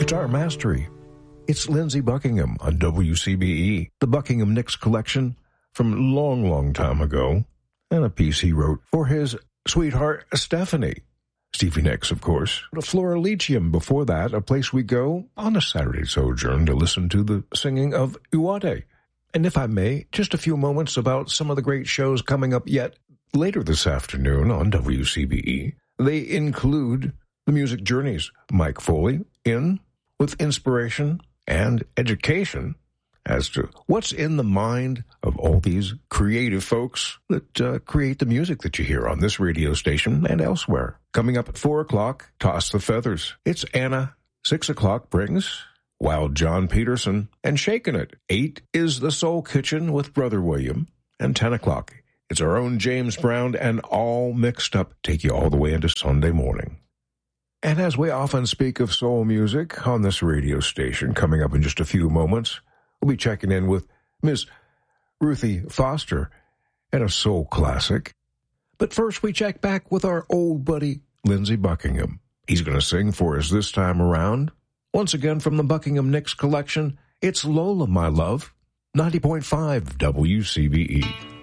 Guitar Mastery. It's Lindsey Buckingham on WCBE, the Buckingham Nicks collection from long time ago, and a piece he wrote for his sweetheart Stephanie. Stevie Nicks, of course. Floralichium before that, A Place We Go, on a Saturday sojourn to listen to the singing of Uwade. And if I may, just a few moments about some of the great shows coming up yet later this afternoon on WCBE. They include The Music Journeys, Mike Foley, in with inspiration and education as to what's in the mind of all these creative folks that create the music that you hear on this radio station and elsewhere. Coming up at 4 o'clock, Toss the Feathers. It's Anna. 6 o'clock brings Wild John Peterson and Shakin' It. 8 is The Soul Kitchen with Brother William. And 10 o'clock, it's our own James Brown and All Mixed Up. Take you all the way into Sunday morning. And as we often speak of soul music on this radio station, coming up in just a few moments, we'll be checking in with Miss Ruthie Foster and a soul classic. But first, we check back with our old buddy, Lindsey Buckingham. He's going to sing for us this time around. Once again, from the Buckingham Nicks collection, it's Lola, My Love, 90.5 WCBE.